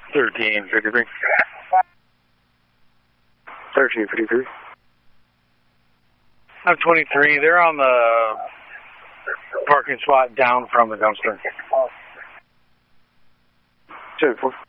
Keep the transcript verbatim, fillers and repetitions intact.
thirteen fifty-three. thirteen fifty-three. I'm twenty-three. They're on the parking spot down from the dumpster. ten four.